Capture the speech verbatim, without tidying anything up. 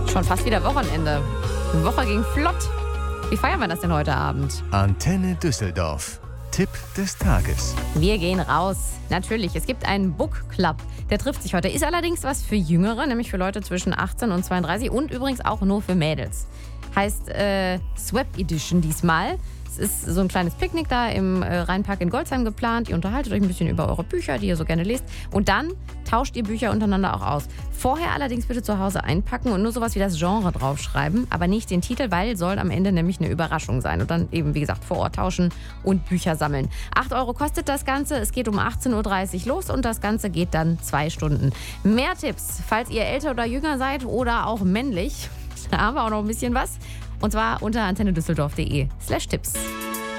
Schon fast wieder Wochenende. Die Woche ging flott. Wie feiern wir das denn heute Abend? Antenne Düsseldorf. Tipp des Tages. Wir gehen raus. Natürlich, es gibt einen Book Club. Der trifft sich heute. Ist allerdings was für Jüngere, nämlich für Leute zwischen achtzehn und zweiunddreißig und übrigens auch nur für Mädels. Heißt äh, Swap Edition diesmal. Es ist so ein kleines Picknick da im äh, Rheinpark in Goldsheim geplant. Ihr unterhaltet euch ein bisschen über eure Bücher, die ihr so gerne lest. Und dann tauscht ihr Bücher untereinander auch aus. Vorher allerdings bitte zu Hause einpacken und nur sowas wie das Genre draufschreiben, aber nicht den Titel, weil soll am Ende nämlich eine Überraschung sein. Und dann eben, wie gesagt, vor Ort tauschen und Bücher sammeln. acht Euro kostet das Ganze. Es geht um achtzehn Uhr dreißig los und das Ganze geht dann zwei Stunden. Mehr Tipps, falls ihr älter oder jünger seid oder auch männlich, da haben wir auch noch ein bisschen was. Und zwar unter antennedüsseldorf.de slash Tipps.